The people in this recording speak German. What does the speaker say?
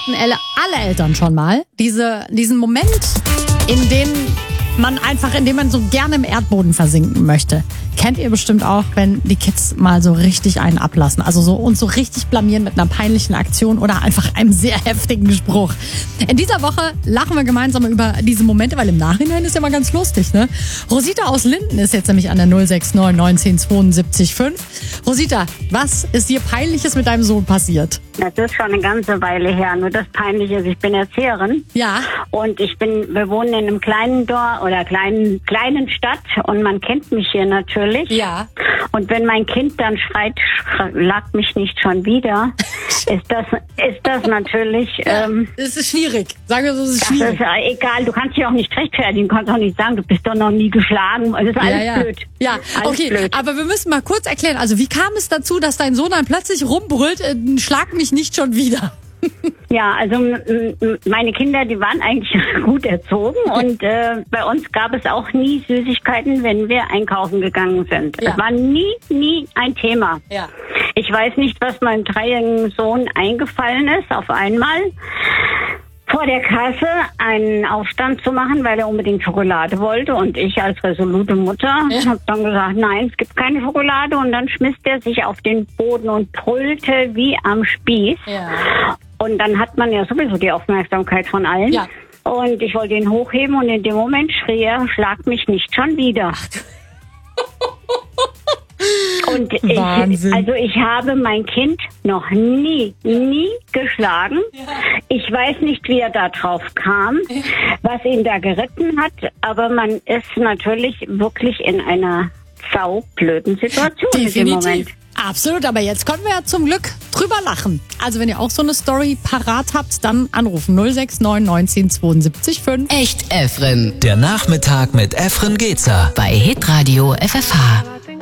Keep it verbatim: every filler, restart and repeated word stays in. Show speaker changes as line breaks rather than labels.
hatten alle, alle Eltern schon mal diese, diesen Moment, in dem man einfach, in dem man so gerne im Erdboden versinken möchte. Kennt ihr bestimmt auch, wenn die Kids mal so richtig einen ablassen. Also so uns so richtig blamieren mit einer peinlichen Aktion oder einfach einem sehr heftigen Spruch. In dieser Woche lachen wir gemeinsam über diese Momente, weil im Nachhinein ist ja mal ganz lustig, ne? Rosita aus Linden ist jetzt nämlich an der null sechs neun neunzehn zweiundsiebzig fünf. Rosita, was ist dir Peinliches mit deinem Sohn passiert?
Das ist schon eine ganze Weile her. Nur das Peinliche ist, ich bin Erzieherin.
Ja.
Und ich bin, wir wohnen in einem kleinen Dorf oder kleinen, kleinen Stadt und man kennt mich hier natürlich.
Ja.
Und wenn mein Kind dann schreit, schlag mich nicht schon wieder, ist das, ist das natürlich, ähm,
Es ist schwierig. Sagen wir so, es ist
das
schwierig.
ist äh, egal. Du kannst dich auch nicht rechtfertigen. Du kannst auch nicht sagen, du bist doch noch nie geschlagen. Das ist alles
ja, ja.
blöd.
Ja,
alles
okay,
blöd.
aber wir müssen mal kurz erklären, also wie kam es dazu, dass dein Sohn dann plötzlich rumbrüllt, äh, schlag mich nicht schon wieder?
Ja, also m- m- meine Kinder, die waren eigentlich gut erzogen und äh, bei uns gab es auch nie Süßigkeiten, wenn wir einkaufen gegangen sind.
Ja.
Es war nie, nie ein Thema.
Ja.
Ich weiß nicht, was meinem dreijährigen Sohn eingefallen ist, auf einmal vor der Kasse einen Aufstand zu machen, weil er unbedingt Schokolade wollte. Und ich als resolute Mutter
Ja.
habe dann gesagt, nein, es gibt keine Schokolade. Und dann schmiss er sich auf den Boden und brüllte wie am Spieß.
Ja.
Und dann hat man ja sowieso die Aufmerksamkeit von allen.
Ja.
Und ich wollte ihn hochheben und in dem Moment schrie er, schlag mich nicht schon wieder. Und ich,
Wahnsinn.
also ich habe mein Kind noch nie, nie geschlagen. Ich weiß nicht, wie er da drauf kam, was ihn da geritten hat, aber man ist natürlich wirklich in einer saublöden Situation in dem Moment.
Definitiv. Absolut, aber jetzt können wir ja zum Glück drüber lachen. Also wenn ihr auch so eine Story parat habt, dann anrufen null sechs neun neunzehn zweiundsiebzig fünf.
Echt Efren
Der Nachmittag mit Efren Gezer.
bei Hitradio F F H.